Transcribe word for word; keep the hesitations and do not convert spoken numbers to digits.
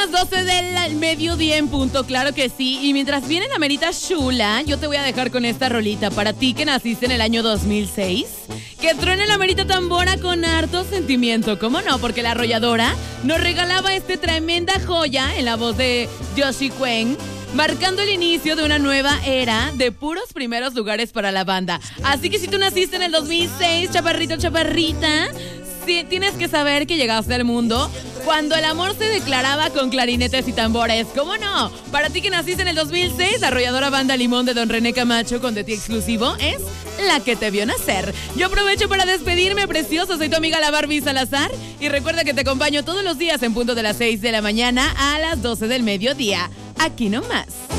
las doce del mediodía en punto, claro que sí. Y mientras viene la merita chula, yo te voy a dejar con esta rolita para ti que naciste en el año dos mil seis. Que truene la merita tambora con harto sentimiento. ¿Cómo no? Porque la arrolladora nos regalaba esta tremenda joya en la voz de Yoshi Quen, marcando el inicio de una nueva era de puros primeros lugares para la banda. Así que si tú naciste en el dos mil seis, chaparrito, chaparrita, sí, tienes que saber que llegaste al mundo cuando el amor se declaraba con clarinetes y tambores. ¿Cómo no? Para ti que naciste en el dos mil seis, la arrolladora banda Limón de Don René Camacho con De Ti Exclusivo es la que te vio nacer. Yo aprovecho para despedirme, precioso. Soy tu amiga la Barbie Salazar y recuerda que te acompaño todos los días en punto de las seis de la mañana a las doce del mediodía. Aquí nomás.